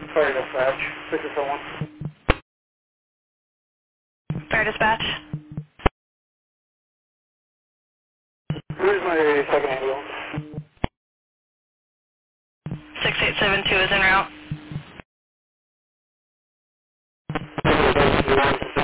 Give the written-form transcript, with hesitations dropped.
Fire dispatch, 601. Fire dispatch. Where's my second ambulance? 6872 is en route.